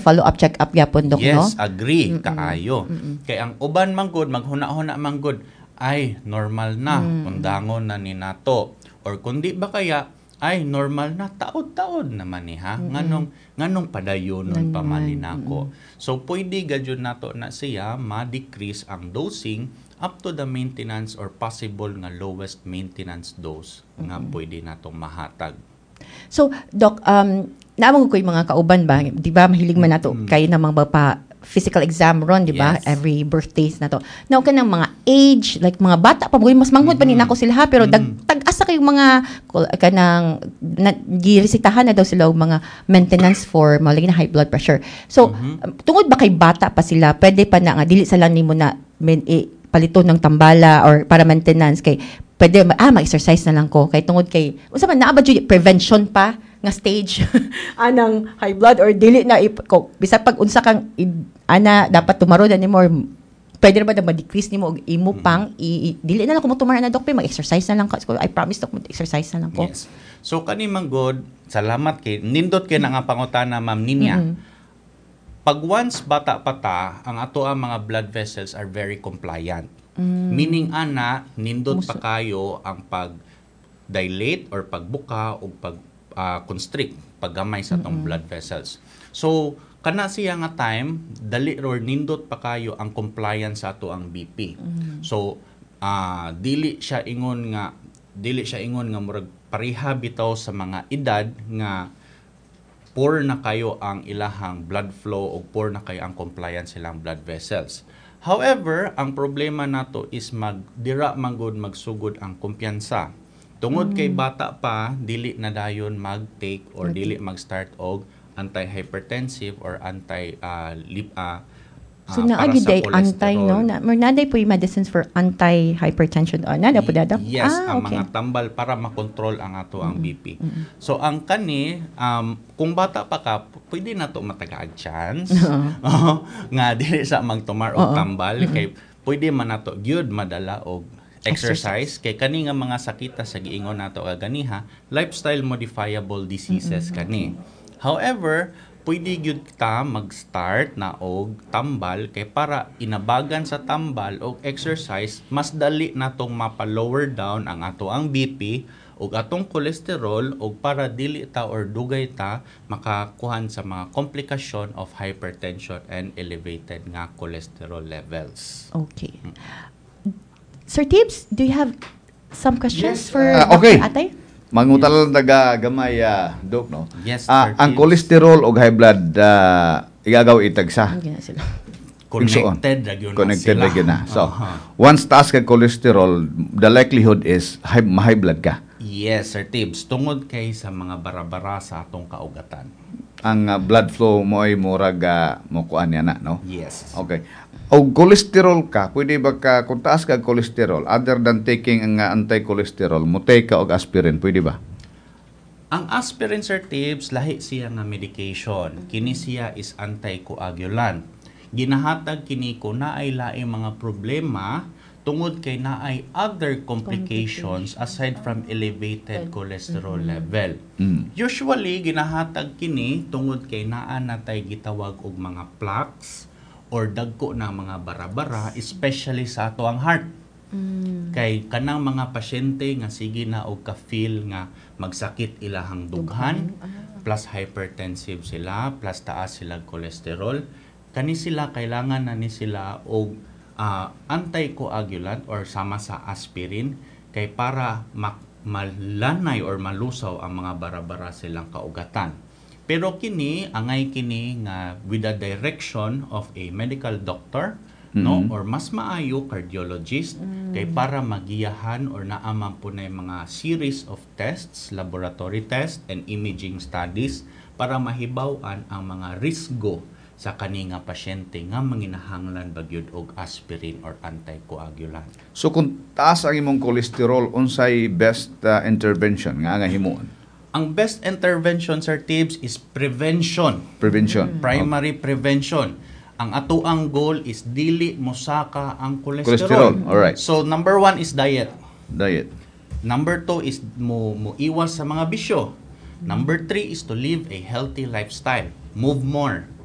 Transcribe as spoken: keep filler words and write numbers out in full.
follow-up check-up gyapon dok, no? Yes, agree, Mm-mm. kaayo. Mm-mm. Kay ang uban manggod maghuna-huna manggod ay normal na Mm-mm. kundangon na ni nato or kundi ba kaya ay normal na taod-taod naman ni ha. Mm-mm. Nganong nganong padayonon pamali nako. So pwede gadyon nato na siya ma-decrease ang dosing up to the maintenance or possible nga lowest maintenance dose Mm-mm. nga pwede natong mahatag. So, Doc, um, naamang ko yung mga kauban ba? Di ba, mahilig man nato mm-hmm. kayo namang ba pa physical exam ron, di ba? Yes. Every birthdays na to. Now, ka ng mga age, like mga bata, pa mas manghod mm-hmm. pa nako sila ha, pero mm-hmm. dag, tag-asa kayong mga, kanang, giresitahan na daw sila yung mga maintenance for, malagay na high blood pressure. So, mm-hmm. um, tungod ba kay bata pa sila, pwede pa na nga, dili sa lang ni mo na, men, eh, palito ng tambala or para maintenance kay pwede ah mag-exercise na lang ko kay tungod kay unsa man naa ba jud prevention pa nga stage anang high blood or dili na ko bisag pag unsa kang ana dapat tumaro na nimo or pwede na ba na ma-decrease nimo og imo pang i, i, dili na lang ko mo tumara na doktor mag-exercise na lang ko I promise dok mag-exercise na lang ko. Yes. So kani man god salamat kay nindot kay na nga pangutana ma'am Ninya. Mm-hmm. Pag once bata pa ta ang ato ang mga blood vessels are very compliant. Mm. Meaning ana nindot Muso. pa kayo ang pag-dilate or pagbuka o pag uh, constrict paggamay sa atong mm-hmm. blood vessels. So kana siya nga time dali or nindot pa kayo ang compliance sa ato ang B P. Mm-hmm. So uh, dili siya ingon nga dili siya ingon nga murag pareha bitaw sa mga edad nga poor na kayo ang ilahang blood flow o poor na kayo ang compliance silang blood vessels. However, ang problema nato is mag dira manggod magsugod ang kumpiyansa. Tungod mm. kay bata pa dili na dayon mag-take or okay. dili mag-start og anti-hypertensive or anti uh, lip uh, so uh, naagi day anti no na naday po yung medicines for anti-hypertension o nada po dada. Yes, ah, ang okay. mga tambal para makontrol ang ato ang mm-hmm. B P. Mm-hmm. So ang kani um kung bata pa ka pwede na to matagaag chance uh-huh. nga dili sa magtumar og uh-huh. tambal mm-hmm. kay pwede man nato gyud madala og exercise, exercise kay kani nga mga sakita sa giingon nato kaganiha lifestyle modifiable diseases mm-hmm. kani. However, pwede gyud ta mag-start na og tambal kay para inabagan sa tambal og exercise mas dali natong mapa-lower down ang ato ang B P ug atong cholesterol ug para dili ta or dugay ta makakuhan sa mga komplikasyon of hypertension and elevated nga cholesterol levels. Okay. Hmm. Sir Tibbs, do you have some questions yes. for uh, okay. Atay? Mangutal daga gamay uh, dok no. Yes, uh, ang cholesterol o high blood uh, igagaw itagsa. Connected ra gyud Connected ra gyud na. So, uh-huh. once taas ka cholesterol, the likelihood is high, high blood ka. Yes, Sir Tibbs. Tungod kay sa mga bara-bara sa atong kaugatan. Ang uh, blood flow mo ay murag uh, mo kuan na, no? Yes. Okay. O cholesterol ka, pwede ba ka, kung taas ka cholesterol, other than taking ang uh, anti-cholesterol, mo take ka og aspirin, pwede ba? Ang aspirin, Sir Tibbs, lahi siya nga medication. Kini siya is anticoagulant. Ginahatag kini ko na ay laing mga problema tungod kay na ay other complications aside from elevated cholesterol mm-hmm. level. Mm. Usually, ginahatag kini tungod kay naa natay gitawag og mga plaques or dagko na mga bara-bara, especially sa ato ang heart. Mm. Kay kanang mga pasyente nga sige na og ka-feel nga magsakit ilahang dughan, ah. plus hypertensive sila, plus taas sila cholesterol, kani sila kailangan na ni sila og uh, anticoagulant or sama sa aspirin kay para mak- malanay or malusaw ang mga bara-bara silang kaugatan. Pero kini angay kini nga with the direction of a medical doctor mm-hmm. no or mas maayo cardiologist mm-hmm. kay para magiyahan or naaman po na mga series of tests, laboratory tests and imaging studies para mahibaw-an ang mga risgo sa kani nga pasyente nga manginahanglan bagyod og aspirin or anticoagulant. So kung taas ang imong cholesterol, unsay best uh, intervention nga nga himuon? Ang best intervention, Sir Tibbs, is prevention. Prevention. Primary okay. prevention. Ang atoang goal is dili mosaka ang cholesterol. Cholesterol, alright. So, number one is diet. Diet. Number two is mo, mo iwas sa mga bisyo. Number three is to live a healthy lifestyle. Move more.